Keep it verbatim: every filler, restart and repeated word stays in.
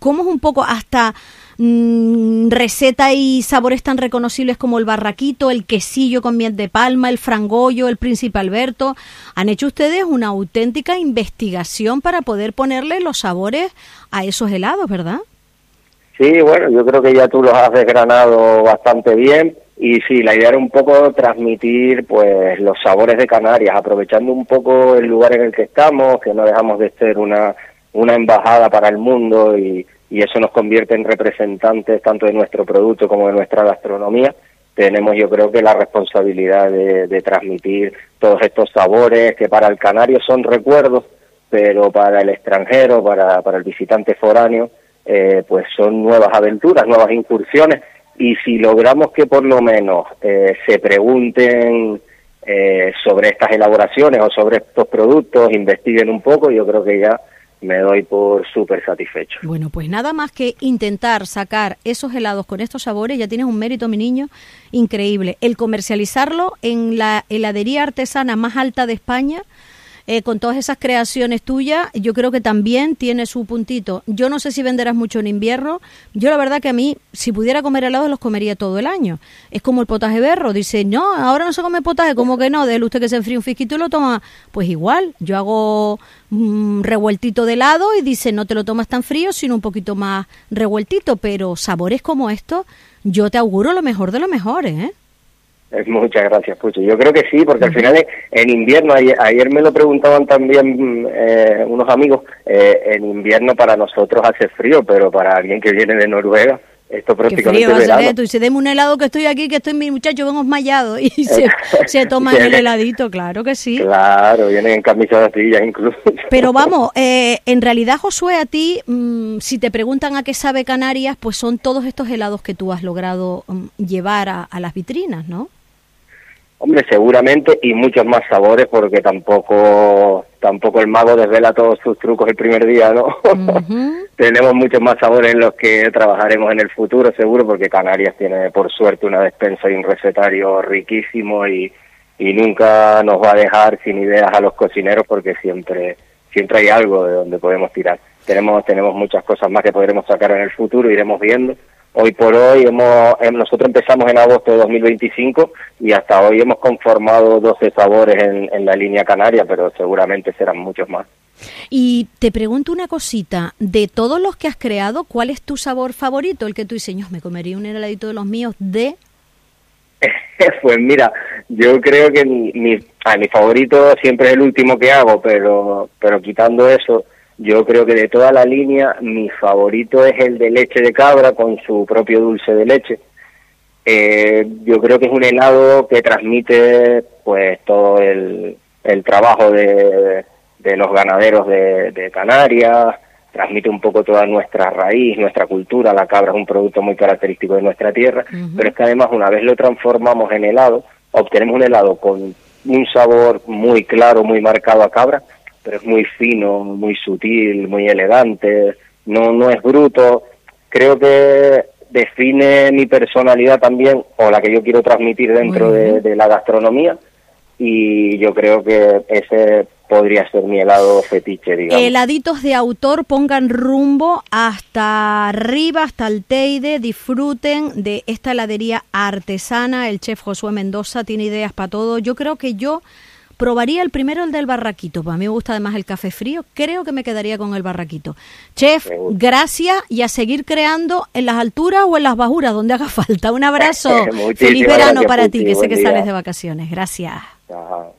¿cómo es un poco hasta mmm, receta y sabores tan reconocibles como el barraquito, el quesillo con miel de palma, el frangollo, el príncipe Alberto? Han hecho ustedes una auténtica investigación para poder ponerle los sabores a esos helados, ¿verdad? Sí, bueno, yo creo que ya tú los has desgranado bastante bien. Y sí, la idea era un poco transmitir pues los sabores de Canarias, aprovechando un poco el lugar en el que estamos, que no dejamos de ser una, una embajada para el mundo y, y eso nos convierte en representantes tanto de nuestro producto como de nuestra gastronomía. Tenemos yo creo que la responsabilidad de, de transmitir todos estos sabores que para el canario son recuerdos, pero para el extranjero, para, para el visitante foráneo, eh, pues son nuevas aventuras, nuevas incursiones. Y si logramos que por lo menos eh, se pregunten eh, sobre estas elaboraciones o sobre estos productos, investiguen un poco, yo creo que ya me doy por súper satisfecho. Bueno, pues nada más que intentar sacar esos helados con estos sabores, ya tienes un mérito, mi niño, increíble. El comercializarlo en la heladería artesana más alta de España, Eh, con todas esas creaciones tuyas, yo creo que también tiene su puntito. Yo no sé si venderás mucho en invierno. Yo la verdad que a mí, si pudiera comer helados, los comería todo el año. Es como el potaje berro. Dice, no, ahora no se come potaje. ¿Cómo que no? Déjale usted que se enfríe un fisquito y lo toma. Pues igual, yo hago un revueltito de helado y dice, no te lo tomas tan frío, sino un poquito más revueltito. Pero sabores como estos, yo te auguro lo mejor de lo mejor, ¿eh? Muchas gracias, Pucho. Yo creo que sí, porque al final en invierno, ayer, ayer me lo preguntaban también eh, unos amigos, eh, en invierno para nosotros hace frío, pero para alguien que viene de Noruega, esto prácticamente es verano. Tú dices, deme un helado que estoy aquí, que estoy mi muchacho, vengo esmayado, y se, se toman el heladito, claro que sí. Claro, vienen en camisa de astillas incluso. Pero vamos, eh, en realidad, Josué, a ti, mmm, si te preguntan a qué sabe Canarias, pues son todos estos helados que tú has logrado um, llevar a, a las vitrinas, ¿no? Hombre, seguramente, y muchos más sabores, porque tampoco tampoco el mago desvela todos sus trucos el primer día, ¿no? Uh-huh. Tenemos muchos más sabores en los que trabajaremos en el futuro, seguro, porque Canarias tiene, por suerte, una despensa y un recetario riquísimo y, y nunca nos va a dejar sin ideas a los cocineros, porque siempre siempre hay algo de donde podemos tirar. Tenemos tenemos muchas cosas más que podremos sacar en el futuro, iremos viendo. Hoy por hoy hemos nosotros empezamos en agosto de dos mil veinticinco y hasta hoy hemos conformado doce sabores en, en la línea canaria, pero seguramente serán muchos más. Y te pregunto una cosita, de todos los que has creado, ¿cuál es tu sabor favorito? El que tú dices, yo me comería un heladito de los míos de... Pues mira, yo creo que mi, mi, ah, mi favorito siempre es el último que hago, pero pero quitando eso... Yo creo que de toda la línea, mi favorito es el de leche de cabra con su propio dulce de leche. Eh, yo creo que es un helado que transmite pues todo el, el trabajo de, de los ganaderos de, de Canarias, transmite un poco toda nuestra raíz, nuestra cultura. La cabra es un producto muy característico de nuestra tierra, uh-huh. Pero es que además una vez lo transformamos en helado, obtenemos un helado con un sabor muy claro, muy marcado a cabra, pero es muy fino, muy sutil, muy elegante, no no es bruto. Creo que define mi personalidad también, o la que yo quiero transmitir dentro de, de la gastronomía, y yo creo que ese podría ser mi helado fetiche, digamos. Heladitos de autor, pongan rumbo hasta arriba, hasta el Teide, disfruten de esta heladería artesana. El chef Josué Mendoza tiene ideas para todo. Yo creo que yo... probaría el primero, el del barraquito. Para mí me gusta además el café frío. Creo que me quedaría con el barraquito. Chef, gracias y a seguir creando en las alturas o en las bajuras, donde haga falta. Un abrazo. Feliz verano para ti, que sé que sales de vacaciones. Gracias. Ajá.